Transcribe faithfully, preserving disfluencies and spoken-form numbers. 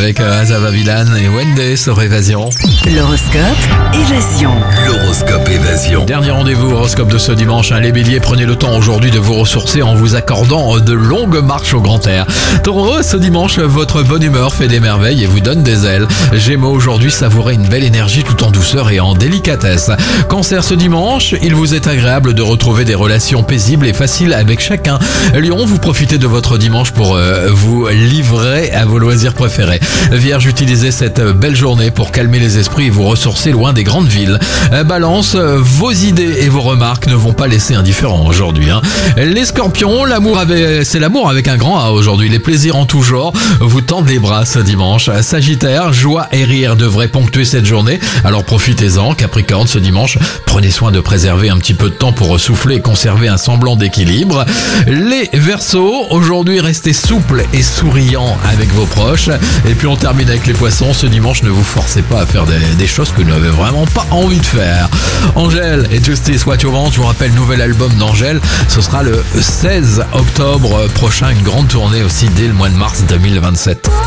avec euh, Azava Vilan et Wendy sur Évasion. L'horoscope Évasion. L'horoscope Évasion. Dernier rendez-vous, horoscope de ce dimanche. Hein, les béliers, prenez le temps aujourd'hui de vous ressourcer en vous accordant de longues marches au grand air. Taureau, ce dimanche, votre bonne humeur fait des merveilles et vous donne des ailes. Gémeaux, aujourd'hui, savourez une belle énergie tout en douceur et en délicatesse. Cancer, ce dimanche, il vous est agréable de retrouver des relations paisibles et faciles avec chacun. Lion, vous profitez de votre dimanche pour euh, vous livrer à vos loisirs préférés. Vierge, utilisez cette belle journée pour calmer les esprits et vous ressourcer loin des grandes villes. Balance, vos idées et vos remarques ne vont pas laisser indifférents aujourd'hui. Hein. Les scorpions, l'amour avec, c'est l'amour avec un grand A aujourd'hui. Les plaisirs en tout genre vous tendent les bras ce dimanche. Sagittaire, joie et rire devraient ponctuer cette journée. Alors profitez-en. Capricorne, ce dimanche, prenez soin de préserver un petit peu de temps pour souffler et conserver un semblant d'équilibre. Les Verseaux, aujourd'hui restez souple et souriant avec vos proches. Et puis on termine avec les poissons. Ce dimanche, ne vous forcez pas à faire des, des choses que vous n'avez vraiment pas envie de faire. Angèle et Justice What You Want, je vous rappelle, nouvel album d'Angèle, ce sera le seize octobre prochain, une grande tournée aussi dès le mois de mars deux mille vingt-sept.